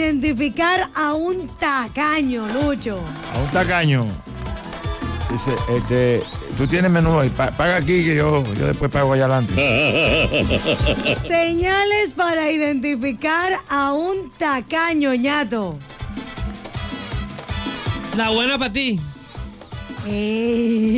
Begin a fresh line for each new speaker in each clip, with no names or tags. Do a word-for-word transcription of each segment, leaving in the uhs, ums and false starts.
identificar a un tacaño, Lucho?
A un tacaño. Dice, este, tú tienes menú ahí, paga aquí que yo, yo después pago allá adelante.
Señales para identificar a un tacaño, ñato.
La buena para ti.
Ey.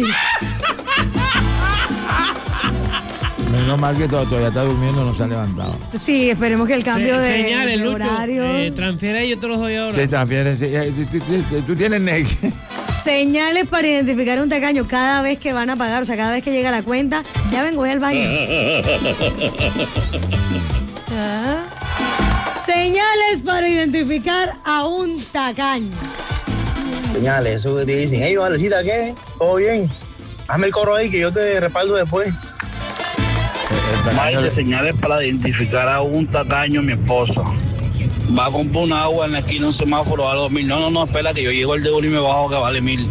Menos mal que todo, todavía está durmiendo, no se ha levantado.
Sí, esperemos que el cambio
Se,
de,
señales,
de
Lucho,
horario.
Eh, transfiere y yo te los doy ahora.
Sí, transfiere. Sí, tú, tú, tú tienes N E C.
Señales para identificar a un tacaño cada vez que van a pagar, o sea, cada vez que llega la cuenta, ya vengo, voy al baño. ¿Ah? Señales para identificar a un tacaño.
Señales, eso que te dicen, hey, Valecita, ¿qué? ¿Todo bien? Hazme el coro ahí que yo te respaldo después.
Hay señales para identificar a un tacaño, mi esposa. Va a comprar un agua en la esquina, un semáforo, va a dos mil. No, no, no, espera que yo llego el de uno y me bajo que vale mil.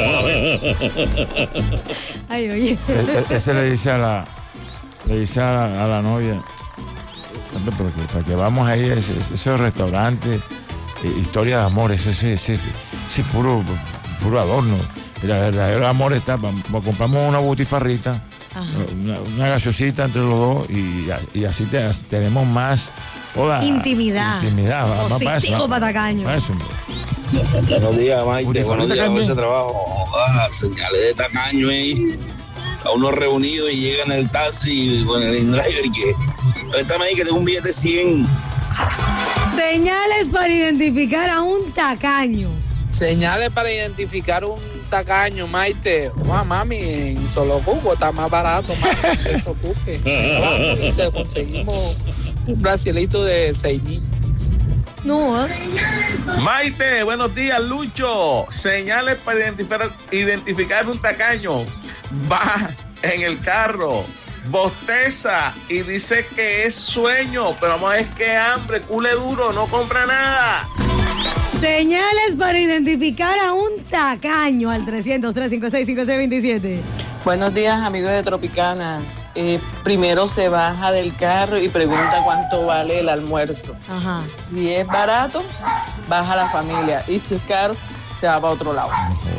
Ay, oye.
E- ese le dice a la, le dice a la, a la novia, hombre, pero que, para que vamos ahí, ese- ese- esos restaurantes, eh, historia de amor, eso es ese, ese, ese puro, puro adorno. Y la verdad, el amor está, vamos, compramos una butifarrita, una, una gaseosita entre los dos y, y así te- así tenemos más hola,
Intimidad.
Intimidad, va- va para eso,
Positivo
va-
para tacaño.
para eso.
Buenos días, Maite.
Uy,
Buenos días,
también.
ese trabajo. Ah, señales de tacaño ahí. A uno reunido y llega en el taxi con el InDriver y que, préstame ahí que tengo un billete de cien.
Señales para identificar a un tacaño.
Señales para identificar un tacaño, Maite. Wow, mami, en Solo Cuco está más barato, mami, que eso Cuque. Vamos, te conseguimos un brasilito de seis mil.
No, ¿eh?
Maite, buenos días, Lucho. Señales para identificar, identificar un tacaño. Va en el carro, bosteza y dice que es sueño, pero vamos a ver que hambre, cule duro, no compra nada.
Señales para identificar a un tacaño al trescientos, trescientos cincuenta y seis, cincuenta y seis veintisiete.
Buenos días, amigos de Tropicana. Eh, primero se baja del carro y pregunta cuánto vale el almuerzo.
Ajá.
Si es barato, baja la familia. Y si es caro, se va para otro lado.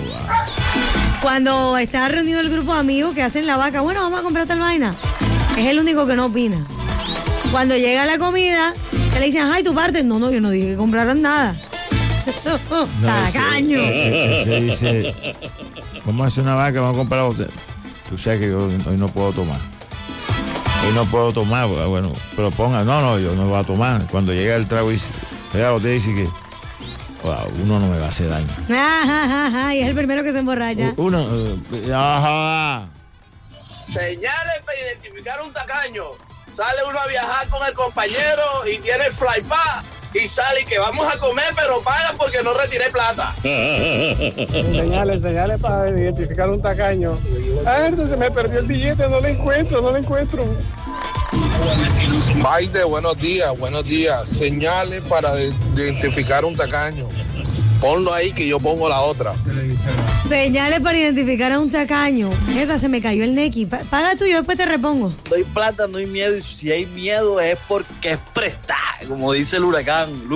Cuando está reunido el grupo de amigos que hacen la vaca, bueno, vamos a comprar tal vaina, es el único que no opina. Cuando llega la comida, que le dicen, ay, tu parte. No, no, yo no dije que compraran nada. Tacaño.
Ese, ese dice, vamos a hacer una vaca, vamos a comprar la botella. Tú sabes que yo hoy no puedo tomar. Hoy no puedo tomar, bueno, pero ponga, no, no, yo no voy a tomar. Cuando llega el trago y dice, llega la botella y dice que wow, uno no me va a hacer daño.
Y es el primero que se emborracha.
Uno, eh, ajá.
Señales para identificar un tacaño. Sale uno a viajar con el compañero y tiene el fly pass y sale y que vamos a comer, pero paga porque no retiré plata.
Señales, señales para identificar un tacaño. Ah, se me perdió el billete, no lo encuentro, no lo encuentro.
Maite, buenos días, buenos días. Señales para de- identificar un tacaño. Ponlo ahí que yo pongo la otra.
Señales para identificar a un tacaño. Neta, se me cayó el nequi. Pa- Paga tú y yo después te repongo.
No hay plata, no hay miedo. Y si hay miedo es porque es prestar, como dice el huracán.